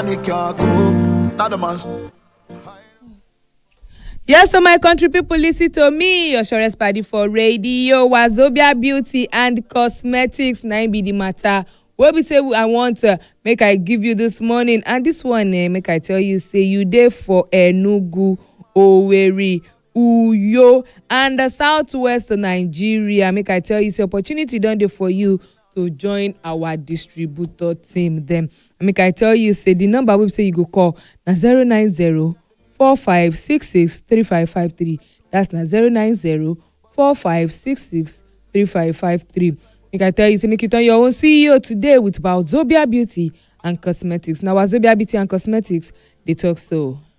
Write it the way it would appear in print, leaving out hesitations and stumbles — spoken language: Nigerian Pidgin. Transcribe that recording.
money can't go. Now the man's. Yes, so my country people, listen to me. Your surest party for radio. Wazobia Beauty and Cosmetics. Now be the matter. What we say I want to make I give you this morning. And this one, make I tell you, say you there for Enugu, Owerri, Uyo, and the southwest Nigeria. Make I tell you, say opportunity done there for you to join our distributor team. Them. Make I tell you, say the number we say you go call na 090-4566-3553. That's na 090-4566-3553. Make I tell you, say make you turn your own CEO today with Wazobia Beauty and Cosmetics. Now Wazobia Beauty and Cosmetics, they talk so.